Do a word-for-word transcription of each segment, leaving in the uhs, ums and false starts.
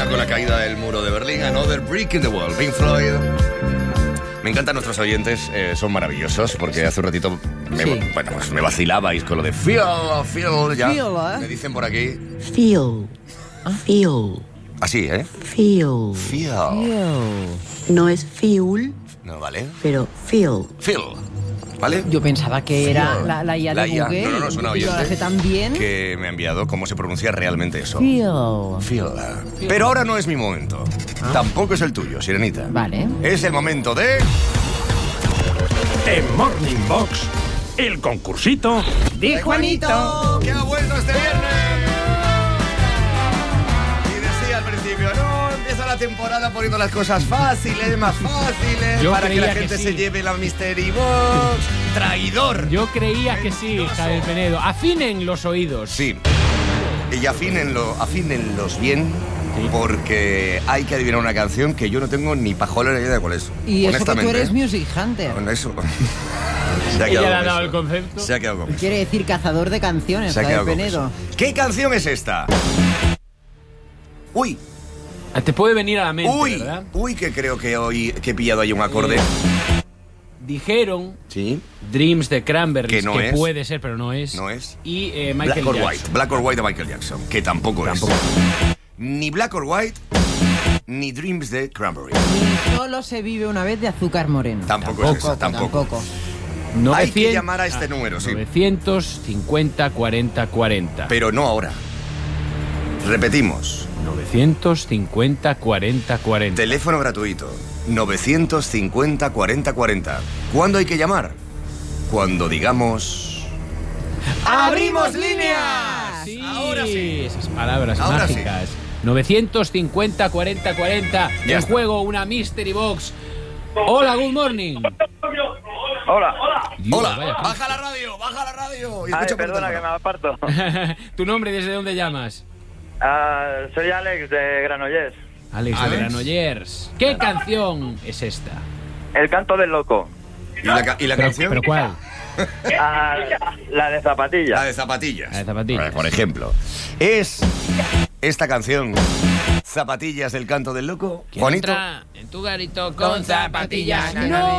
terminar con la caída del muro de Berlín. Another Brick in the Wall, Pink Floyd. Me encantan nuestros oyentes, eh, son maravillosos, porque hace un ratito me, Sí. bueno, pues me vacilabais con lo de feel, feel, ya. Feel, ¿eh? Me dicen por aquí. Feel. Feel. Así, ¿eh? Feel. Feel. No es fuel, No, ¿vale? pero feel. Feel. ¿Vale? Yo pensaba que era Feel. la, la I A La de I A. Google. No, no, no, es una y lo oyente hace tan bien. que me ha enviado cómo se pronuncia realmente eso. Feel. Feel. Pero ahora no es mi momento. Tampoco es el tuyo, Sirenita. Vale. Es el momento de... En Morning Box, el concursito ¡Di Juanito! ¡Que ha vuelto este viernes! Y decía al principio, no, empieza la temporada poniendo las cosas fáciles, más fáciles, Yo para que la creía que gente sí. se lleve la Mystery Box. ¡Traidor! Yo creía que sí, Mentiroso. Javier Penedo. Afinen los oídos. Sí. Y afínenlo, afínenlos bien, Sí. porque hay que adivinar una canción que yo no tengo ni pajolera idea de cuál es. Y eso que tú honestamente. eres Music Hunter. Con eso. Se ha Ella quedado le ha con dado eso. el concepto. Se ha quedado con eso. Quiere decir cazador de canciones, Se ha Javier quedado con Penedo. eso. ¿Qué canción es esta? Uy, Te puede venir a la mente, uy, ¿verdad? uy, que creo que hoy que he pillado ahí un acorde. Dijeron Sí, Dreams de Cranberries, Que no es. puede ser, pero no es. no es. Y eh, Michael Black or Jackson. White. Black or White de Michael Jackson, que tampoco, Tampoco. es. Ni Black or White, ni Dreams de Cranberry. Ni solo se vive una vez de azúcar moreno. Tampoco, es esa, tampoco. tampoco. Hay que novecientos llamar a este número, sí. novecientos cincuenta cuarenta cuarenta. Pero no ahora. Repetimos. novecientos cincuenta cuarenta cuarenta. Teléfono gratuito. novecientos cincuenta cuarenta cuarenta. ¿Cuándo hay que llamar? Cuando digamos... ¡Abrimos líneas! Sí, Ahora sí. esas palabras Ahora sí. mágicas. novecientos cincuenta cuarenta cuarenta. Ya En está. juego una Mystery Box. Hola, good morning. Hola. Dios, Hola, vaya baja la radio, baja la radio. Y Ay, escucha por perdona que me teléfono. aparto. prisa. ¿Tu nombre y desde dónde llamas? Ah, soy Alex de Granollers. Alex, Alex. de Granollers. ¿Qué canción es esta? El canto del loco. ¿Y la, ca- y la Pero, canción? ¿pero cuál? Ah, la de Zapatilla. La de zapatillas. La de zapatillas. Por ejemplo. Es esta canción, Zapatillas del canto del loco. Juanito. Entra en tu garito con zapatillas. No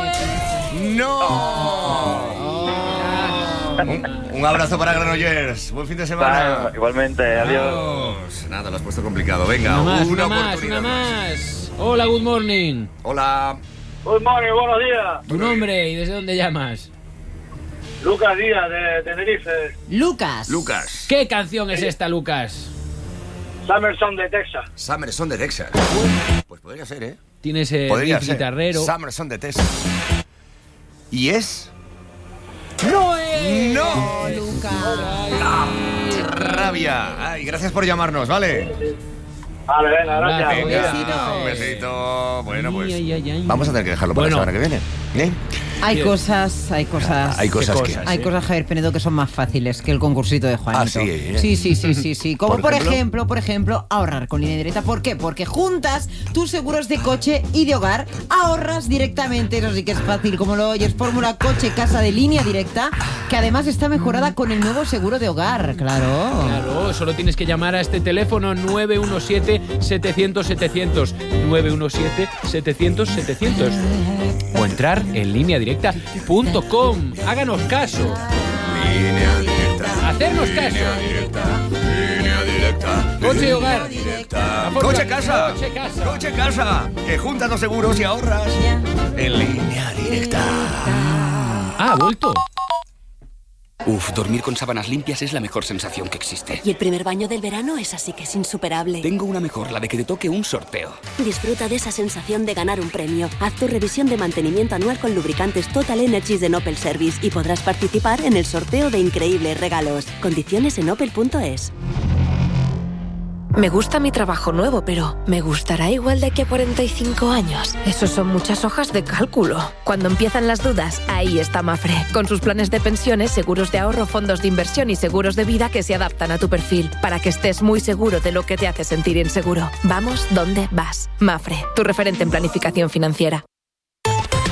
¡No! Un, un abrazo para Granollers. Buen fin de semana. Ah, igualmente, adiós. Vamos. Nada, lo has puesto complicado. Venga, Una más, una, una más, oportunidad una más. Hola, good morning. Hola. Good morning, buenos días. ¿Tu nombre y desde dónde llamas? Lucas Díaz, de Tenerife. Lucas. Lucas. ¿Qué canción es esta, Lucas? Summerson de Texas. Summer Son de Texas. Pues podría ser, ¿eh? Tienes eh, Podría riff ser. guitarrero. Summer Son de Texas. ¿Y es? ¡No es! ¡No! Lucas. Rabia. Ay, gracias por llamarnos, ¿vale? Vale, venga, gracias. Venga. Venga, besito. un besito. Bueno, pues Ay, ay, ay. vamos a tener que dejarlo para Bueno. la semana que viene. ¿Eh? Hay Sí. cosas, hay cosas. Hay cosas que... cosas? Hay ¿eh? cosas, Javier Penedo, que son más fáciles que el concursito de Juanito. Ah, sí, ¿eh? Sí, sí, sí, sí, sí. Como ¿Por por, ejemplo? ejemplo, por ejemplo, ahorrar con línea directa. ¿Por qué? Porque juntas tus seguros de coche y de hogar, ahorras directamente. Eso sí que es fácil, como lo oyes. Fórmula Coche Casa de Línea Directa, que además está mejorada con el nuevo seguro de hogar, claro. Claro, solo tienes que llamar a este teléfono nueve uno siete, setecientos, setecientos. nueve uno siete, setecientos, setecientos. O entrar en línea directa punto com. Háganos caso. Línea directa. Hacernos caso. Línea directa. Línea directa. Coche y hogar. Directa. La fórmula- Coche casa. Coche casa. Coche casa. Que juntas los seguros y ahorras. En línea directa. Ah, ha vuelto. Uf, dormir con sábanas limpias es la mejor sensación que existe. Y el primer baño del verano es así que es insuperable. Tengo una mejor, la de que te toque un sorteo. Disfruta de esa sensación de ganar un premio. Haz tu revisión de mantenimiento anual con lubricantes Total Energies de Opel Service y podrás participar en el sorteo de increíbles regalos. Condiciones en opel punto es. Me gusta mi trabajo nuevo, pero ¿me gustará igual de aquí a cuarenta y cinco años? Eso son muchas hojas de cálculo. Cuando empiezan las dudas, ahí está Mafre. Con sus planes de pensiones, seguros de ahorro, fondos de inversión y seguros de vida que se adaptan a tu perfil, para que estés muy seguro de lo que te hace sentir inseguro. Vamos donde vas. Mafre, tu referente en planificación financiera.